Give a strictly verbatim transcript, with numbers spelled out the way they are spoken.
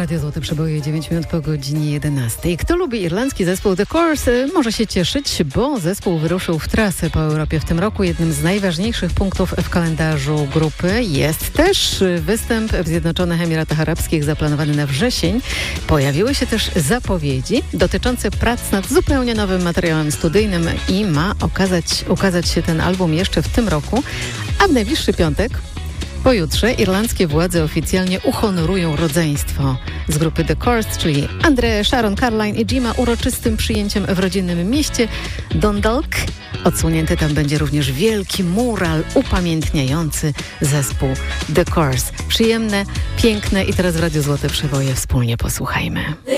Radio Złote Przeboje, dziewięć minut po godzinie jedenastej. Kto lubi irlandzki zespół The Course, może się cieszyć, bo zespół wyruszył w trasę po Europie w tym roku. Jednym z najważniejszych punktów w kalendarzu grupy jest też występ w Zjednoczonych Emiratach Arabskich zaplanowany na wrzesień. Pojawiły się też zapowiedzi dotyczące prac nad zupełnie nowym materiałem studyjnym i ma okazać, ukazać się ten album jeszcze w tym roku, a w najbliższy piątek, pojutrze, irlandzkie władze oficjalnie uhonorują rodzeństwo z grupy The Course, czyli André, Sharon, Caroline i Jima uroczystym przyjęciem w rodzinnym mieście Dundalk. Odsłonięty tam będzie również wielki mural upamiętniający zespół The Course. Przyjemne, piękne i teraz w Radiu Złote Przeboje wspólnie posłuchajmy.